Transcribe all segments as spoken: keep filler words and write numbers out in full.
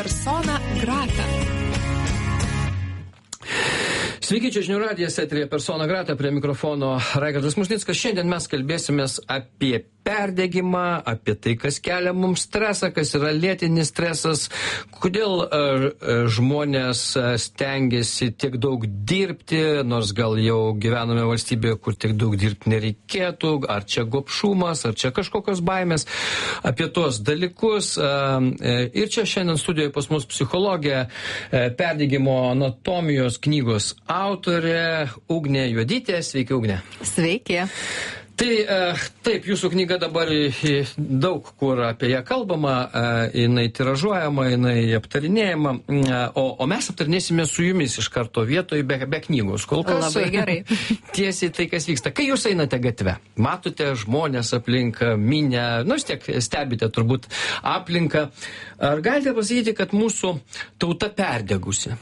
Persona grata. Sveiki, čia žinių radijas, eteryje Persona grata, prie mikrofono Raigardas Musnickas. Šiandien mes kalbėsimės apie perdegimą, apie tai, kas kelia mums stresą, kas yra lėtinis stresas, kodėl uh, žmonės stengiasi tiek daug dirbti, nors gal jau gyvename valstybėje, kur tiek daug dirbti nereikėtų, ar čia gobšumas, ar čia kažkokios baimės, apie tuos dalykus. Uh, ir čia šiandien studijoje pas mus psichologė, uh, perdegimo anatomijos knygos autorė Ugnė Juodytė. Sveiki, Ugnė. Sveiki. Tai taip, jūsų knyga dabar daug kur apie ją kalbama, jinai tiražuojama, jinai aptarinėjama, o, o mes aptarinėsime su jumis iš karto vietoj be, be knygos. Kol kas labai gerai. Tiesiai tai, kas vyksta. Kai jūs einate gatve, matote žmonės aplink, minę, nu vis tiek stebite turbūt aplinką, ar galite pasakyti, kad mūsų tauta perdegusi?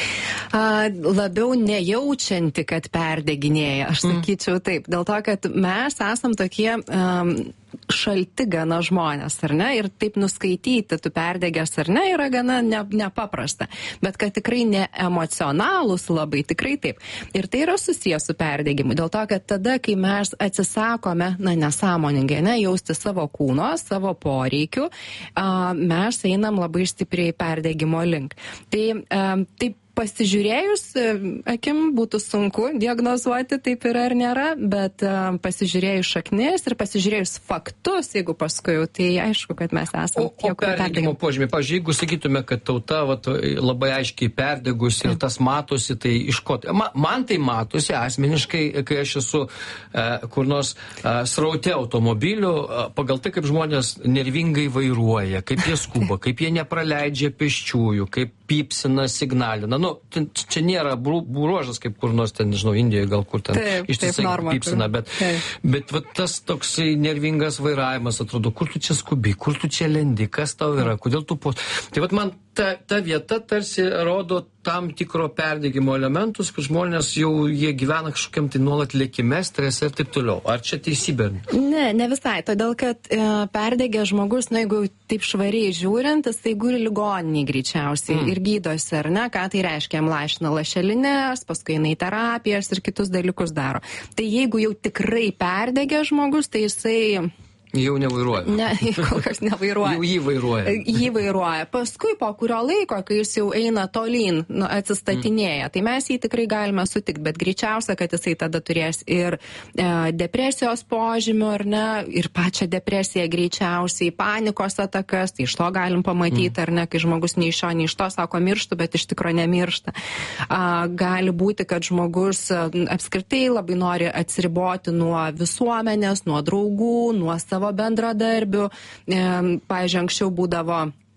A, labiau nejaučianti, kad perdeginėja, aš sakyčiau taip, dėl to, kad mes Mes esam tokie um, šalti gana žmonės, ar ne? Ir taip nuskaityti, tu perdegęs ar ne, yra gana ne, nepaprasta. Bet kad tikrai ne emocionalūs labai, tikrai taip. Ir tai yra susijęs su perdegimu. Dėl to, kad tada, kai mes atsisakome, na, nesąmoningai, ne, jausti savo kūno, savo poreikių, uh, mes einam labai stipriai perdegimo link. Tai um, taip, pasižiūrėjus, akim, būtų sunku diagnozuoti, taip yra ar nėra, bet um, pasižiūrėjus šaknis ir pasižiūrėjus faktus, jeigu paskui, tai aišku, kad mes esame tie, kurie perdegimo. O perdegimo požymiai, pavyzdžiui, jeigu sakytume, kad tauta vat, labai aiškiai perdegus ir tas matosi, tai iš ko? Man, man tai matosi asmeniškai, kai aš esu uh, kur nors uh, sraute automobilių, uh, pagal tai, kaip žmonės nervingai vairuoja, kaip jie skuba, kaip jie nepraleidžia pėsčiųjų, kaip pypsina, signalina. Nu, čia nėra bruožas, kaip kur nors ten, nežinau, Indijoje gal kur ten ištisai pypsina, bet, bet va, tas toksai nervingas vairavimas atrodo, kur tu čia skubi, kur tu čia lendi, kas tau yra, kodėl tu po... Tai va, man ta, ta vieta tarsi rodo tam tikro perdegimo elementus, kad žmonės jau jie gyvena kažkokiam tai nuolat lėkime, strese ir taip toliau. Ar čia teisybė? Ne, ne visai, todėl kad e, perdegė žmogus, na, jeigu taip švariai žiūrint, tai guli ligoninėj greičiausiai mm. ir gydosi, ar ne, ką tai reiškia, jam lašina lašelines, paskui eina į terapijas ir kitus dalykus daro. Tai jeigu jau tikrai perdegė žmogus, tai jisai... Jau nevairuoja. Ne, kol kas nevairuoja. Jau jį vairuoja. Jį vairuoja. Paskui po kurio laiko, kai jis jau eina tolyn, nu, atsistatinėja, mm. tai mes jį tikrai galime sutikti, bet greičiausia, kad jisai tada turės ir e, depresijos požymių, ar ne, ir pačią depresiją greičiausiai, panikos atakas, tai iš to galim pamatyti, mm. ar ne, kai žmogus nei iš šio, nei iš to sako mirštu, bet iš tikro nemiršta. A, gali būti, kad žmogus a, apskritai labai nori atsiriboti nuo visuomenės, nuo draugų, nuo savo savo bendradarbių, e, pavyzdžiui, anksčiau būdavo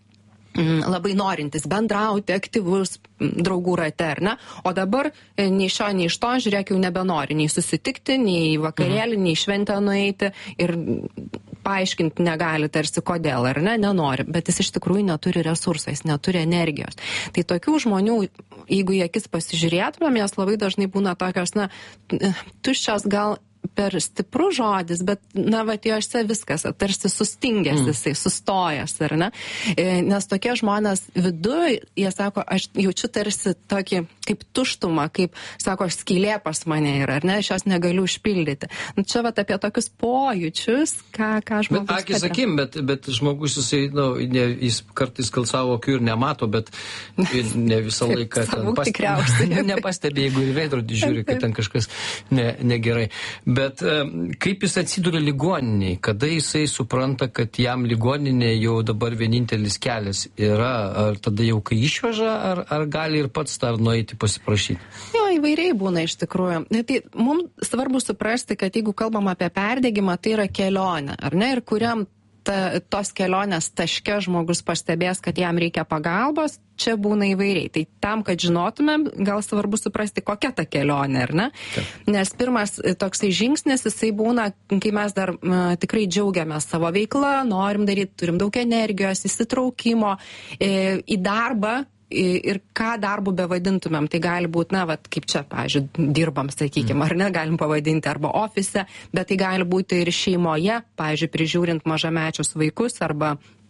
m, labai norintis bendrauti, aktyvus draugų rate, ar ne? O dabar e, nei šio, nei iš to, žiūrėk, jau nebenori nei susitikti, nei vakarėlį, mhm. nei šventę nueiti ir paaiškinti negali tarsi kodėl, ar ne, nenori, bet jis iš tikrųjų neturi resursų, jis neturi energijos. Tai tokių žmonių, jeigu į akis pasižiūrėtumėm, jos labai dažnai būna tokios, na, tuščios gal per stiprus žodis, bet, na, va, juose viskas, tarsi sustingęs mm. jisai, sustojęs, ar ne? Nes tokie žmonės viduj, jie sako, aš jaučiu tarsi tokį kaip tuštumą, kaip, sako, skylė pas mane yra, ar ne, aš jos negaliu užpildyti. Nu, čia, va, apie tokius pojūčius, ką, ką žmogus... Bet, akis sakim, bet, bet žmogus, jisai, nu, ne, jis kartais gal savo akių ir nemato, bet ne visą laiką ten pastebi, nepastebi, jeigu į veidrodį žiūri, kad ten kažkas ne, negerai. Bet kaip jis atsiduria ligoniniai, kada jisai supranta, kad jam ligoninė jau dabar vienintelis kelias yra, ar tada jau kai išveža, ar, ar gali ir pats dar nueiti pasiprašyti? Jo, įvairiai būna iš tikrųjų. Tai mums svarbu suprasti, kad jeigu kalbam apie perdegimą, tai yra kelionė, ar ne, ir kuriam ta, tos kelionės taške žmogus pastebės, kad jam reikia pagalbos, čia būna įvairiai. Tai tam, kad žinotumėm, gal svarbu suprasti, kokia ta kelionė, ar ne? Taip. Nes pirmas toksai žingsnis, jisai būna, kai mes dar m, tikrai džiaugiamės savo veiklą, norim daryti, turim daug energijos, įsitraukimo e, į darbą, ir ką darbų bevadintumėm, tai gali būti, na, vat, kaip čia, pavyzdžiui, dirbam, sakykime, ar ne, galim pavadinti, arba ofise, bet tai gali būti ir šeimoje, pavyzdžiui, prižiūrint mažamečius vaikus, arba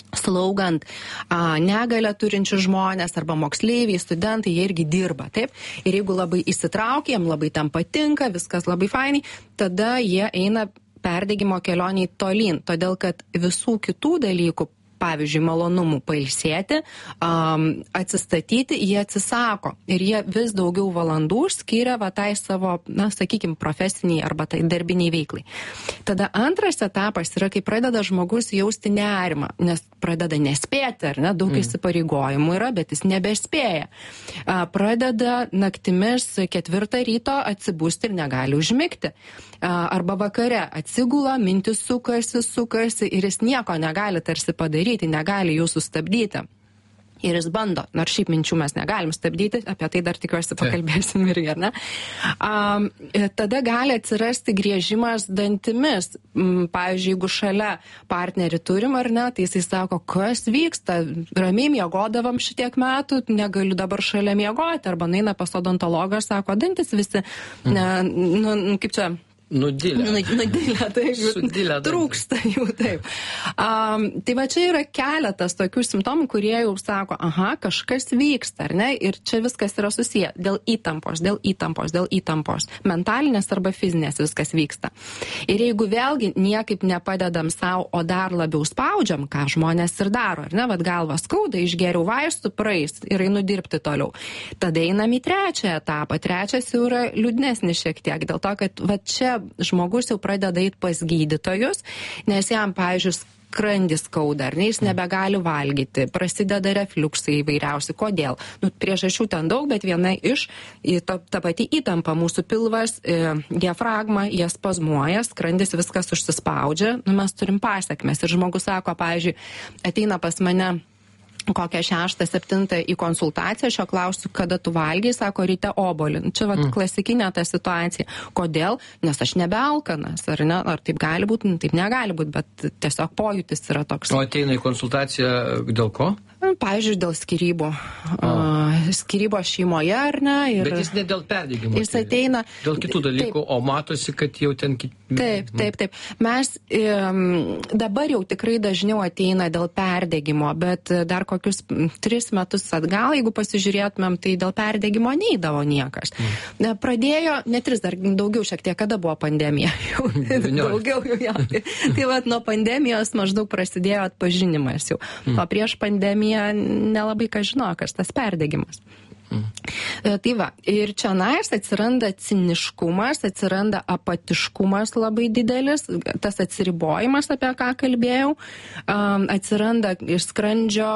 slaugant a, negalę turinčių žmonės arba moksleiviai, studentai, jie irgi dirba, taip? Ir jeigu labai įsitraukia, jiem labai tam patinka, viskas labai fainai, tada jie eina perdegimo kelioniai tolyn, todėl kad visų kitų dalykų, pavyzdžiui, malonumų pailsėti, um, atsistatyti, jie atsisako ir jie vis daugiau valandų skiria va tai savo, na, sakykime, profesiniai arba tai darbiniai veiklai. Tada antras etapas yra, kai pradeda žmogus jausti nerimą, nes pradeda nespėti, ar ne, daug mm. įsipareigojimų yra, bet jis nebespėja. A, pradeda naktimis ketvirtą ryto atsibusti ir negali užmigti. A, arba vakare atsigula, mintis sukasi, sukasi ir jis nieko negali tarsi padaryti, negali jų sustabdyti. Ir jis bando, nors šiaip minčių mes negalim stabdyti, apie tai dar tikiuosi pakalbėsim ir, ar ne? Um, tada gali atsirasti griežimas dantimis. Pavyzdžiui, jeigu šalia partnerį turim, ar ne, tai jisai sako, kas vyksta, ramiai miegodavom šitiek metų, negaliu dabar šalia miegoti, arba naina pas odontologą, sako, dantis visi, ne, nu, kaip čia... Nudilę. Nudilę, taip. Sudilę. Trūksta jų, taip. Um, tai va čia yra keletas tokių simptomų, kurie jau sako, aha, kažkas vyksta, ar ne? Ir čia viskas yra susiję dėl įtampos, dėl įtampos, dėl įtampos. Mentalinės arba fizinės viskas vyksta. Ir jeigu vėlgi niekaip nepadedam savo, o dar labiau spaudžiam, ką žmonės ir daro, ar ne? Vat galva skauda, išgeriau vaistų, praeis ir einu dirbti toliau. Tada einam į trečią etapą. Trečias jau yra liūdnesnis šiek tiek, dėl to, kad va čia žmogus jau pradeda eiti pas gydytojus, nes jam, pavyzdžiui, skrandis skauda, ar ne, jis nebegali valgyti, prasideda refliuksai įvairiausi. Kodėl? Nu, priežasčių ten daug, bet viena iš, ta, ta pati įtampa, mūsų pilvas, e, diafragma, jie spazmuoja, skrandis viskas užsispaudžia, nu, mes turim pasiekmes. Ir žmogus sako, pavyzdžiui, ateina pas mane kokią šeštą, septintą į konsultaciją, aš jo klausiu, kada tu valgiai, sako, ryte obolį. Čia vat, mm. klasikinė ta situacija. Kodėl? Nes aš nebealkanas, ar ne? Ar taip gali būti? Nu, taip negali būti, bet tiesiog pojūtis yra toks. O ateina į konsultaciją dėl ko? Pavyzdžiui, dėl skyrybų. Uh, skyrybos šeimoje, ar ne? Ir bet jis ne dėl perdegimo. Jis ateina... Dėl kitų dalykų, taip, o matosi, kad jau ten... Kit... Taip, taip, taip. Mes um, dabar jau tikrai dažniau ateina dėl perdegimo, bet dar kokius tris metus atgal, jeigu pasižiūrėtumėm, tai dėl perdegimo neįdavo niekas. Mm. Pradėjo, ne tris, dar daugiau šiek tiek, kada buvo pandemija. daugiau jau, ja. Tai, tai vat, nuo pandemijos maždaug prasidėjo atpažinimas jau. Mm. O prieš pandemiją nelabai ką žino, kas tas perdegimas. Mm. Tai va, ir čia nais atsiranda ciniškumas, atsiranda apatiškumas labai didelis, tas atsiribojimas, apie ką kalbėjau, atsiranda iš skrandžio,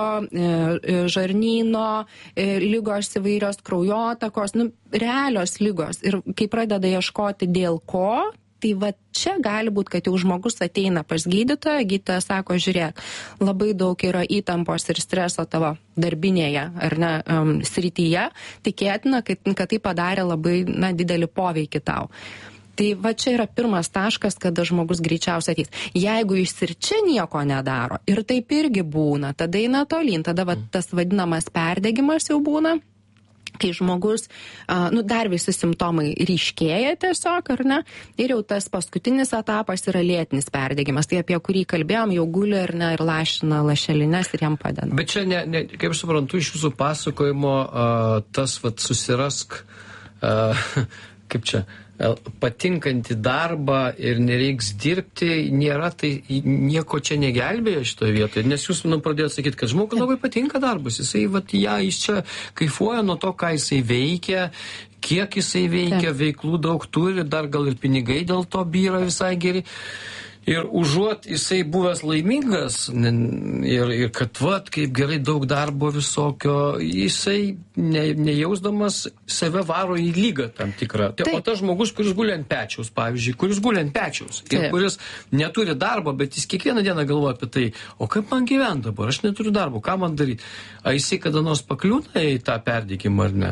žarnyno, lygos įvairios kraujotakos, nu, realios lygos. Ir kai pradeda ieškoti dėl ko, tai va čia gali būti, kad jau žmogus ateina pas gydytoją, gydytojas sako, žiūrėk, labai daug yra įtampos ir streso tavo darbinėje ar ne um, srityje, tikėtina, kad, kad tai padarė labai na, didelį poveikį tau. Tai va čia yra pirmas taškas, kada žmogus greičiausiai ateis. Jeigu jis ir čia nieko nedaro, ir taip irgi būna, tada eina tolyn, tada va, tas vadinamas perdegimas jau būna, kai žmogus, uh, nu, dar visi simptomai ryškėja tiesiog, ar ne, ir jau tas paskutinis etapas yra lėtinis perdegimas, tai apie kurį kalbėjom, jau guli ir, ne, ir lašina lašelines ir jam padeda. Bet čia, ne, ne, kaip suprantu, iš jūsų pasakojimo uh, tas, vat, susirask, uh, kaip čia, patinkantį darbą ir nereiks dirbti, nėra, tai nieko čia negelbėja šitoje vietoje, nes jūs man pradėjote sakyti, kad žmogui labai patinka darbas, jisai, vat, ja, jis čia kaifuoja nuo to, ką jisai veikia, kiek jisai veikia, taip, veiklų daug turi, dar gal ir pinigai dėl to byra visai geri. Ir užuot jisai buvęs laimingas ir, ir kad vat, kaip gerai daug darbo visokio, jisai ne, nejausdamas save varo į lygą tam tikrą. Tai, o tas žmogus, kuris guli ant pečiaus, pavyzdžiui, kuris guli ant pečiaus ir kuris neturi darbo, bet jis kiekvieną dieną galvoja apie tai, o kaip man gyventi dabar, aš neturiu darbo, ką man daryti. Ar jisai kada nors pakliūna į tą perdegimą ar ne?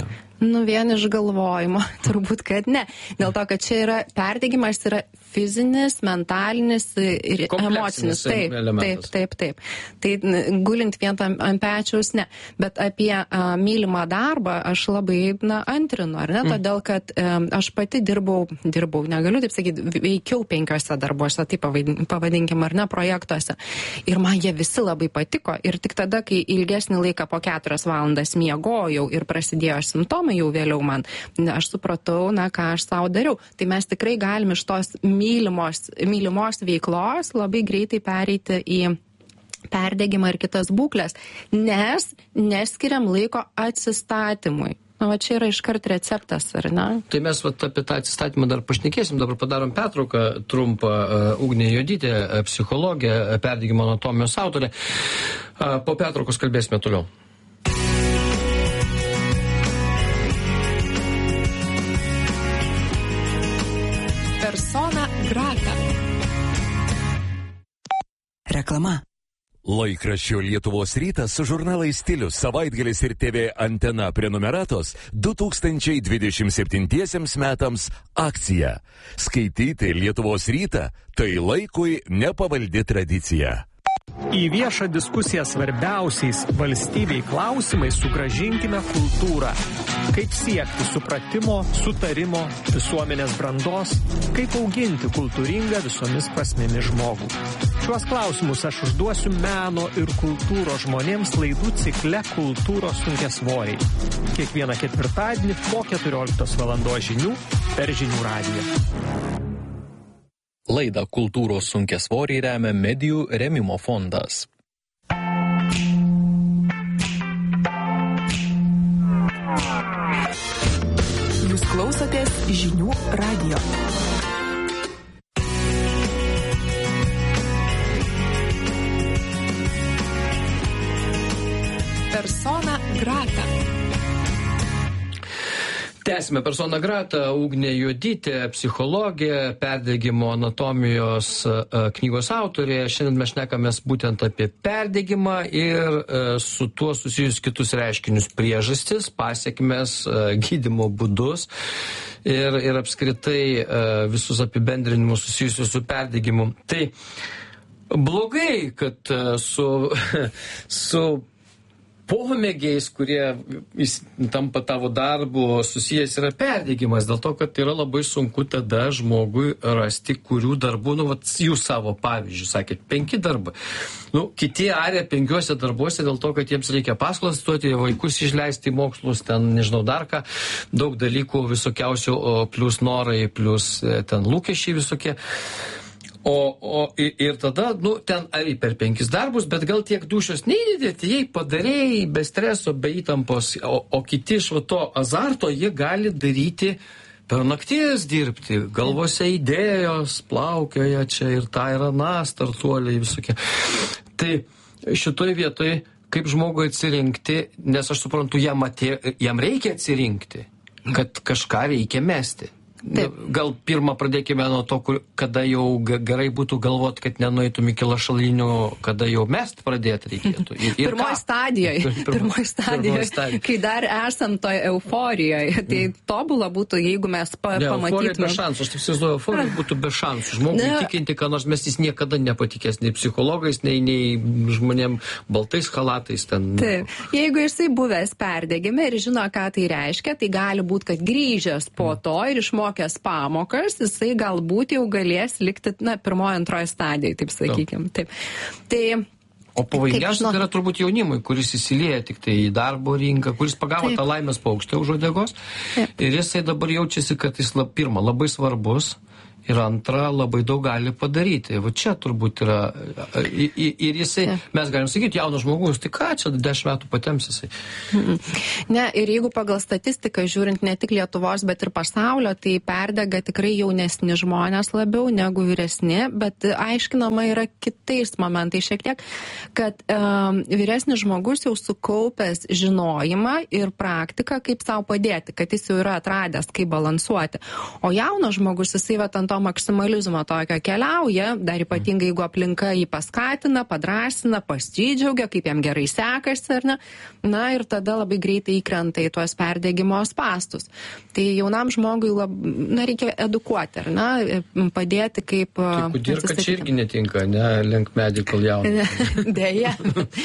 Nu, vien iš galvojimo, turbūt, kad ne. Dėl to, kad čia yra perdegimas, yra fizinis, mentalinis ir emocinis. Taip, taip, taip, taip. Tai gulint vien ant pečiaus, ne. Bet apie a, mylimą darbą aš labai, na, antrinu, ar ne? Mm. Todėl, kad a, aš pati dirbau, dirbau, negaliu taip sakyti, veikiau penkiose darbuose, taip pavadinkim, ar ne, projektuose. Ir man jie visi labai patiko. Ir tik tada, kai ilgesnį laiką po keturias valandas miegojau ir prasidėjo simptomai jau vėliau man, aš supratau, na, ką aš savo dariau. Tai mes tikrai galim iš tos mylimos, mylimos veiklos labai greitai pereiti į perdegimą ir kitas būklės, nes neskiriam laiko atsistatymui. Na, va čia yra iškart receptas, ar ne? Tai mes va, apie tą atsistatymą dar pašnekėsim, dabar padarom pertrauką trumpą. uh, Ugnė Juodytė, uh, psichologė, uh, perdegimo anatomijos autorė. Uh, po pertraukos kalbėsime toliau. Persona grata. Reklama. Laikraščio Lietuvos rytas su žurnalais Stilius, Savaitgalis ir T V Antena prenumeratos du tūkstančiai dvidešimt septintiesiems metams akcija. Skaityti Lietuvos rytą tai laikui nepavaldi tradicija. Į viešą diskusiją svarbiausiais valstybei klausimais sugrąžinkime kultūrą. Kaip siekti supratimo, sutarimo, visuomenės brandos, kaip auginti kultūringą visomis prasmėmis žmogų. Šiuos klausimus aš užduosiu meno ir kultūros žmonėms laidų cikle Kultūros sunkiasvoriai. Kiekvieną ketvirtadienį po keturioliktos valandos žinių per Žinių radiją. Laidą Kultūros sunkiasvoriai remia Medijų rėmimo fondas. Jūs klausotės Žinių radijo. Persona grata. Tęsime Persona grata, Ugnė Juodytė, psichologė, perdegimo anatomijos knygos autorė. Šiandien mes šnekamės būtent apie perdegimą ir su tuo susijus kitus reiškinius, priežastis, pasiekmes, gydymo būdus ir, ir apskritai visus apibendrinimus susijusius su perdegimu. Tai blogai, kad su, su pomėgiais, kurie tampa tavo darbu susijęs, yra perdegimas, dėl to, kad yra labai sunku tada žmogui rasti, kurių darbų, nu, vat, jūs savo pavyzdžių, sakėt, penki darbai. Nu, kiti arė penkiuose darbuose dėl to, kad jiems reikia paskolas stuoti, vaikus išleisti į mokslus, ten, nežinau, dar ką, daug dalykų visokiausių, plus norai, plus ten lūkesčiai visokie. O, o ir tada, nu, ten ari per penkis darbus, bet gal tiek dušios neįdėti, jei padarėjai, be streso, be įtampos, o, o kiti iš va to azarto, jie gali daryti per nakties dirbti, galvose idėjos, plaukioja čia ir ta ir ana, startuoliai visokie. Tai šitoj vietoj, kaip žmogui atsirinkti, nes aš suprantu, jam, atė, jam reikia atsirinkti, kad kažką reikia mesti. Taip. Gal pirmą pradėkime nuo to, kur, kada jau gerai būtų galvot, kad nenueitum iki lašalinių, kada jau mest pradėti reikėtų. Ir, ir pirmoji stadijoje, pirmoji stadijoje, kai dar esam toj euforijoje, tai mm. tobula būtų, jeigu mes pa, ne, pamatytume. Euforija be šansų, aš taip įsivaizduoju, euforija būtų be šansų. Žmogui ne. Tikinti, kad nors mes jis niekada nepatikės nei psichologais, nei, nei žmonėm baltais halatais ten. Taip, jeigu jisai buvęs perdegime ir žino, ką tai reiškia, tai gali būti, kad grįžęs po to ir išmokęs pamokas, jisai galbūt jau galės likti, na, pirmoje, antroje stadijoje, taip sakykim. Taip. Tai o pavojingiausia tai yra turbūt jaunimui, kuris įsilieja tik tai į darbo rinką, kuris pagavo taip. Tą laimės paukštę už uodegos ir jisai dabar jaučiasi, kad jis lab, pirma labai svarbus ir antra labai daug gali padaryti. Va čia turbūt yra ir jisai, ja. Mes galim sakyti, jaunas žmogus, tai ką čia dešimt metų patems jisai. Ne, ir jeigu pagal statistiką žiūrint ne tik Lietuvos, bet ir pasaulio, tai perdega tikrai jaunesni žmonės labiau negu vyresni, bet aiškinama yra kitais momentais šiek tiek, kad um, vyresnis žmogus jau sukaupęs žinojimą ir praktiką, kaip savo padėti, kad jis jau yra atradęs, kaip balansuoti. O jaunas žmogus, jisai va ant to maksimalizmo tokio keliauja, dar ypatingai jeigu aplinka jį paskatina, padrasina, pasidžiaugia, kaip jam gerai sekasi, ar ne, na ir tada labai greitai įkrenta į tuos perdegimo spastus. Tai jaunam žmogui lab, na, reikia edukuoti, ar ne, padėti kaip... Kaip kudirka čia irgi netinka, ne, link medį kol jauna. Deja.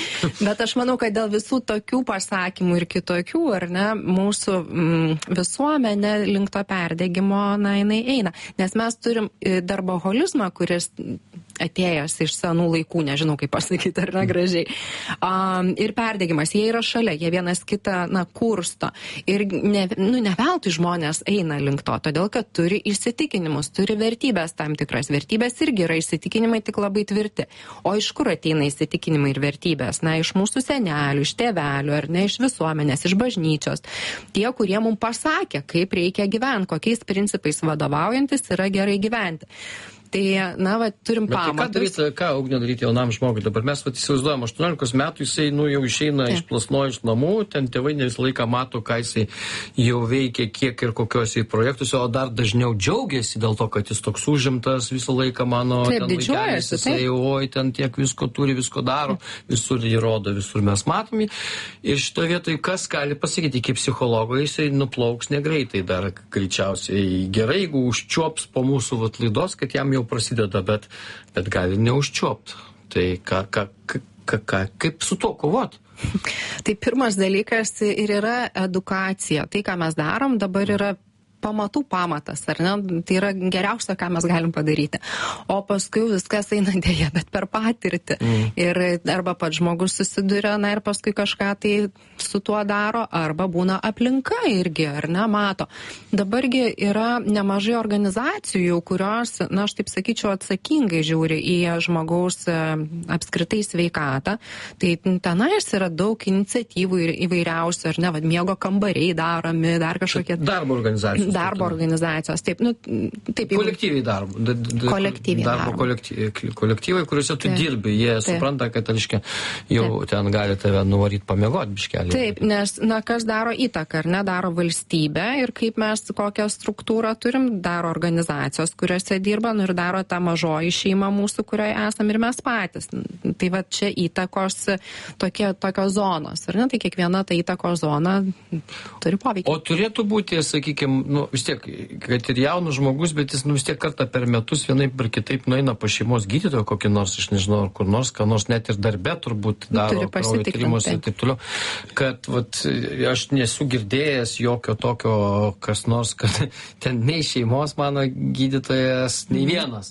Bet aš manau, kad dėl visų tokių pasakymų ir kitokių, ar ne, mūsų mm, visuomenė link to perdegimo, na, jinai eina. Nes mes turim darboholizmą, kuris atėjęs iš senų laikų, nežinau kaip pasakyti, ar ne gražiai. Um, ir perdegimas, jie yra šalia, jie vienas kitą, na, kursto. Ir ne, nu, ne veltui žmonės eina link to, todėl kad turi įsitikinimus, turi vertybės tam tikras. Vertybės irgi yra įsitikinimai, tik labai tvirti. O iš kur ateina įsitikinimai ir vertybės? Na, iš mūsų senelių, iš tėvelių, ar ne, iš visuomenės, iš bažnyčios. Tie, kurie mums pasakė, kaip reikia gyventi, kokiais principais vadovaujantis yra gerai gyventi. Tai, na, va, turim pamatus. Bet ką daryti, ką, Ugnė, daryti jaunam žmogui? Dabar mes, va, įsivaizduojam, aštuoniolikos metų jisai, nu, jau išeina iš plasnojo iš namų, ten tėvai ne visą laiką mato, ką jisai jau veikia, kiek ir kokiuose projektuose, o dar dažniau džiaugiasi dėl to, kad jis toks užimtas visą laiką, mano, taip, ten vaikelis, jisai, oi, ten tiek visko turi, visko daro, visur įrodo, visur mes matomi. Ir šito vietoj, kas gali pasakyti, kaip psichologo, jisai nuplauks negreitai dar greičiausiai. Gerai, jeigu užčiuops po mūsų vat, laidos, kad jam jau prasideda, bet, bet gali neužčiuopt. Tai ką, ką, ką, ką, kaip su to kovot? Tai pirmas dalykas ir yra edukacija. Tai, ką mes darom, dabar yra pamatų pamatas, ar ne? Tai yra geriausia, ką mes galim padaryti. O paskui viskas eina dėja, bet per patirtį. Mm. Ir arba pats žmogus susiduria, na ir paskui kažką tai su tuo daro, arba būna aplinka irgi, ar ne, mato. Dabargi yra nemažai organizacijų, kurios, na, aš taip sakyčiau, atsakingai žiūri į žmogaus apskritai sveikatą. Tai tenais yra daug iniciatyvų ir įvairiausių, ar ne, vad, miego kambariai daromi, dar kažkokie... Darbo organizacijos. Darbo organizacijos, taip, nu, taip. Jau... Kolektyviai darbo. D d kolektyviai darbo. darbo. Kolektyviai, kolektyvai, kuriuose tu taip. dirbi, jie taip. Supranta, kad, aiškiai, jau taip. Ten gali tave nuvaryti pamiegoti biškelį. Taip, nes, na, kas daro įtaką, ar ne, daro valstybė ir kaip mes kokią struktūrą turim, daro organizacijos, kuriuose dirba, nu ir daro tą mažoji šeima mūsų, kurioje esam ir mes patys. Tai va čia įtakos tokie, tokios zonos, ar ne, tai kiekviena ta įtakos zona turi poveikį. O turėtų būti, sakykime, nu, vis tiek, kad ir jaunas žmogus, bet jis, nu, vis tiek kartą per metus vienaip ir kitaip nueina pa šeimos gydytojo kokį nors, aš nežinau, ar kur nors, ką nors net ir darbe turbūt daro, kraujo tyrimus ir taip toliau, kad, vat, aš nesu girdėjęs jokio tokio, kas nors, kad ten nei šeimos mano gydytojas, nei vienas.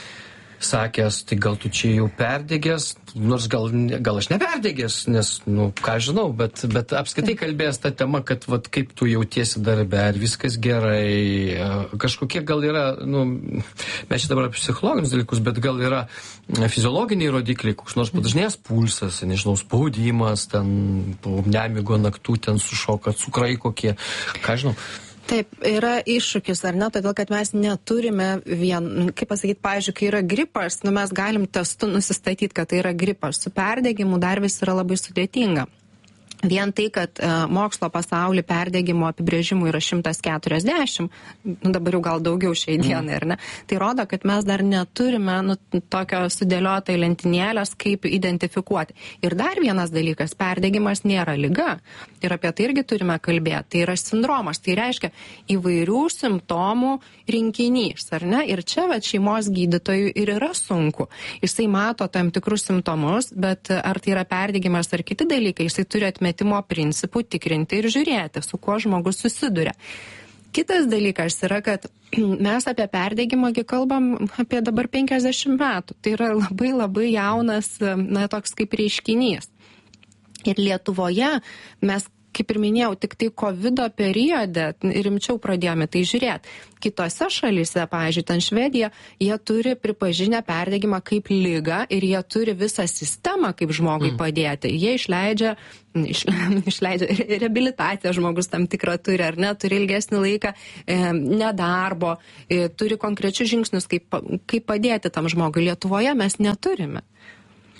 Sakęs, tai gal tu čia jau perdegęs, nors gal, gal aš neperdegęs, nes, nu, ką žinau, bet, bet apskaitai kalbėjęs tą temą, kad, vat, kaip tu jautiesi darbe, ar viskas gerai, kažkokie gal yra, nu, mes čia dabar apie psichologinius dalykus, bet gal yra fiziologiniai rodikliai, koks nors padažnės pulsas, nežinau, spaudimas, ten, nemigo naktų, ten sušoka, cukrai kokie, ką žinau. Taip, yra iššūkis, ar ne, todėl, kad mes neturime vien, kaip pasakyti, pavyzdžiui, kai yra gripas, nu, mes galim testu nusistatyti, kad tai yra gripas. Su perdegimu dar vis yra labai sudėtinga. Vien tai, kad e, mokslo pasaulį perdegimo apibrėžimų yra šimtas keturiasdešimt, nu, dabar jau gal daugiau šiai dienai, ar ne, tai rodo, kad mes dar neturime, nu, tokio sudėliotai lentynėlės, kaip identifikuoti. Ir dar vienas dalykas, perdegimas nėra liga. Ir apie tai irgi turime kalbėti. Tai yra sindromas. Tai reiškia įvairių simptomų rinkinys, ar ne? Ir čia, bet šeimos gydytojui ir yra sunku. Jisai mato tam tikrus simptomus, bet ar tai yra perdegimas ar kiti dalykai, jisai turi atmetimo principų tikrinti ir žiūrėti, su kuo žmogus susiduria. Kitas dalykas yra, kad mes apie perdegimą kalbam apie dabar penkiasdešimt metų. Tai yra labai labai jaunas, na, toks kaip reiškinys. Ir Lietuvoje mes, kaip ir minėjau, tik tai kovido periode rimčiau pradėjome tai žiūrėti. Kitose šalyse, pavyzdžiui, ten Švedija, jie turi pripažinę perdegimą kaip ligą ir jie turi visą sistemą, kaip žmogui mm. padėti. Jie išleidžia, iš, išleidžia reabilitaciją, žmogus tam tikrą turi, ar ne, turi ilgesnį laiką e, nedarbo, e, turi konkrečius žingsnius, kaip, kaip padėti tam žmogui. Lietuvoje mes neturime.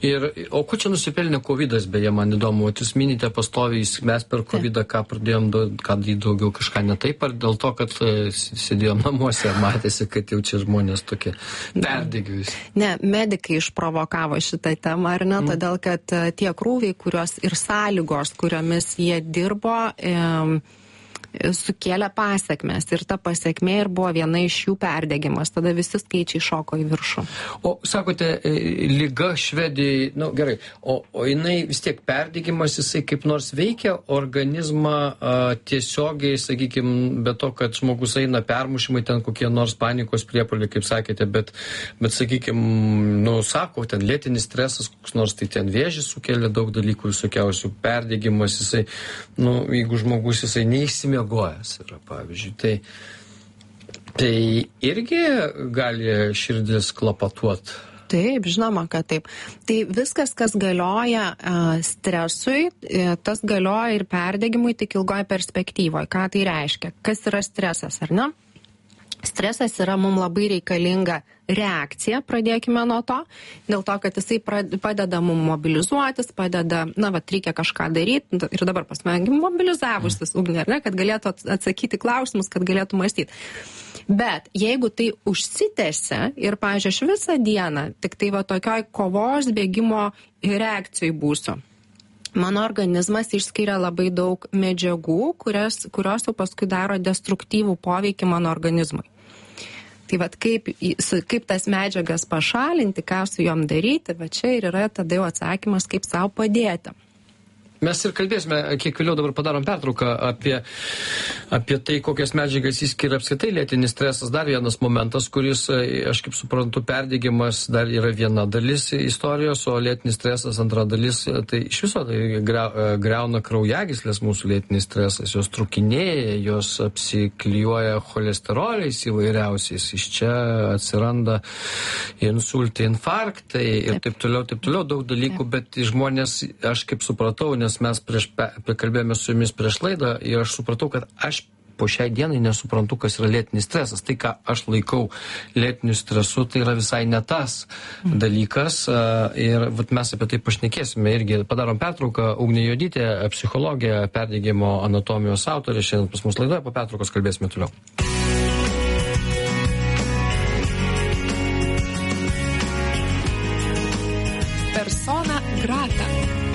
Ir, o ko čia nusipelnė kovidas, beje, man įdomu, o jūs minite pastoviai, mes per kovidą ką pradėjom, ką daryti daugiau kažką ne taip, ar dėl to, kad sėdėjom namuose, matėsi, kad jau čia žmonės tokie perdėgius. Ne, medikai išprovokavo šitą temą, ar ne, mm. todėl, kad tie krūviai, kurios ir sąlygos, kuriomis jie dirbo, e, sukėlė pasiekmes ir ta pasiekmė ir buvo viena iš jų perdegimas. Tada visi skaičiai šoko į viršų. O, sakote, liga Švedijai, na nu, gerai, o, o jinai vis tiek perdegimas, jisai kaip nors veikia organizmą a, tiesiogiai, sakykime, be to, kad žmogus eina permušimai, ten kokie nors panikos priepuoliai, kaip sakėte, bet, bet sakykime, nu, sako, ten lėtinis stresas, koks nors, tai ten vėžis sukėlė daug dalykų visokiausių, perdegimas, jisai, nu, jeigu žmogus jisai neįsimė gojęs yra, pavyzdžiui. Tai, tai irgi gali širdis klapatuot. Taip, žinoma, kad taip. Tai viskas, kas galioja uh, stresui, tas galioja ir perdegimui tik ilgoje perspektyvoje. Ką tai reiškia? Kas yra stresas, ar ne? Stresas yra mums labai reikalinga reakcija, pradėkime nuo to, dėl to, kad jisai padeda mums mobilizuotis, padeda, na, va, reikia kažką daryti, ir dabar pas mane mobilizavusis ugnė, ar ne, kad galėtų atsakyti klausimus, kad galėtų mąstyti. Bet jeigu tai užsitęsia ir, pavyzdžiui, aš visą dieną tik tai va tokioj kovos bėgimo reakcijai būsiu, mano organizmas išskiria labai daug medžiagų, kurias, kurios jau paskui daro destruktyvų poveikį mano organizmui. Tai vat kaip, kaip tas medžiagas pašalinti, ką su jom daryti, va čia ir yra tada jau atsakymas, kaip savo padėti. Mes ir kalbėsime, kiek vėliau dabar padarom pertrauką apie, apie tai, kokias medžiagas įskiria apskritai lėtinis stresas. Dar vienas momentas, kuris, aš kaip suprantu, perdegimas dar yra viena dalis istorijos, o lėtinis stresas antra dalis, tai iš viso tai greuna kraujagyslės mūsų lėtinis stresas, jos trukinėja, jos apsiklijuoja cholesteroliais įvairiausiais, iš čia atsiranda insultai, infarktai ir taip toliau, taip toliau, daug dalykų, bet žmonės, aš kaip supratau, nes mes prieš, kalbėjome su jumis prieš laidą ir aš supratau, kad aš po šiai dienai nesuprantu, kas yra lėtinis stresas. Tai, ką aš laikau lėtiniu stresu, tai yra visai ne tas dalykas ir vat, mes apie tai pašnekėsime irgi. Padarom pertrauką. Ugnė Juodytė, psichologė, perdegimo anatomijos autorė, šiandien pas mus laidoje, po pertraukos kalbėsime toliau. Persona grata.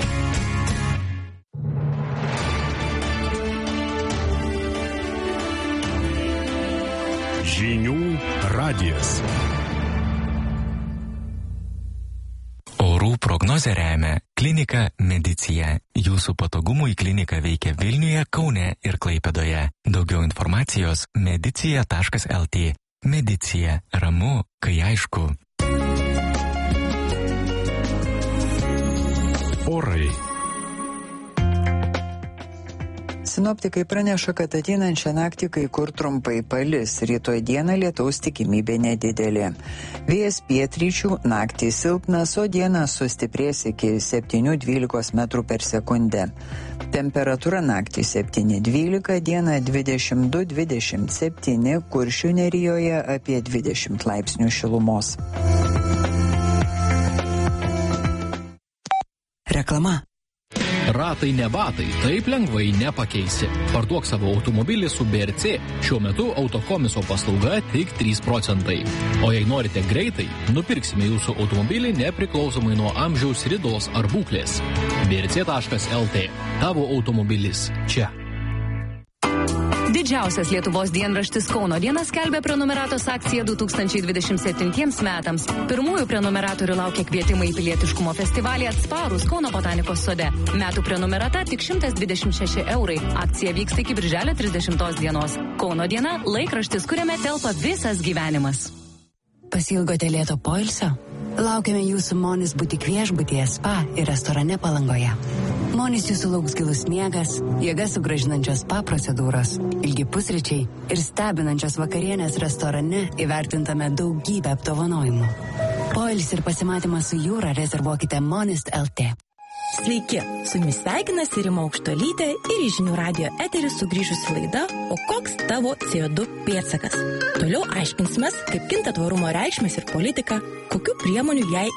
Žinių radijas. Orų prognozę remia klinika Medicija. Jūsų patogumui klinika veikia Vilniuje, Kaune ir Klaipėdoje. Daugiau informacijos medicija taškas lt. Medicija. Ramu, kai aišku. Orai. Sinoptikai praneša, kad ateinančią naktį kai kur trumpai palis, rytoj dieną lietaus tikimybė nedidelė. Vėjas pietryčių, naktį silpnas, o dieną sustiprės iki septynių dvylikos metrų per sekundę. Temperatūra naktį septyni dvylika, dieną dvidešimt du dvidešimt septyni, Kuršių nerijoje apie dvidešimt laipsnių šilumos. Reklama. Ratai ne batai, taip lengvai nepakeisi. Parduok savo automobilį su B R C. Šiuo metu autokomiso paslauga tik trys procentai. O jei norite greitai, nupirksime jūsų automobilį nepriklausomai nuo amžiaus, ridos ar būklės. B R C taškas lt. Tavo automobilis čia. Didžiausias Lietuvos dienraštis Kauno diena skelbia prenumeratos akciją du tūkstančiai dvidešimt septintiems metams. Pirmųjų prenumeratorių laukia kvietimai į pilietiškumo festivalį Atsparūs Kauno botanikos sode. Metų prenumerata tik šimtas dvidešimt šeši eurai. Akcija vyksta iki birželio trisdešimtos dienos. Kauno diena – laikraštis, kuriame telpa visas gyvenimas. Pasiilgote lėto poilsio? Laukiame jūsų Monis butik viešbutyje, spa ir restorane Palangoje. Monis jūsų lauks gilus miegas, jėgas sugrąžinančios spa procedūros, ilgi pusryčiai ir stebinančios vakarienės restorane įvertintame daugybę apdovanojimų. Poilsį ir pasimatymą su jūra rezervuokite Monis lt. Sveiki, su jumis sveikinasi Rima Aukštuolytė ir į Žinių radijo eterį sugrįžusi laida O koks tavo C O du pėdsakas? Toliau aiškinsimės, kaip kinta tvarumo reikšmės ir politika, kokių priemonių jai